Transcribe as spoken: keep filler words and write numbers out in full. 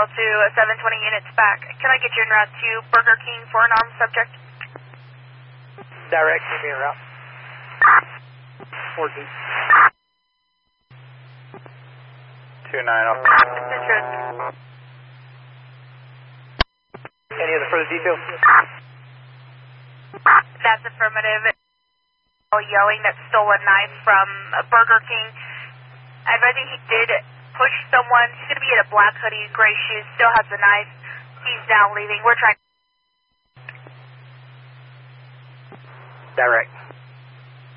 call to uh, seven twenty units back. Can I get you en route to Burger King for an armed subject? Direct, give me a route. fourteen. two nine oh. Any other further details? That's affirmative. Yelling that stole a knife from a Burger King. Advising he did push someone. He's going to be in a black hoodie, gray shoes, still has the knife. He's now leaving. We're trying. Direct.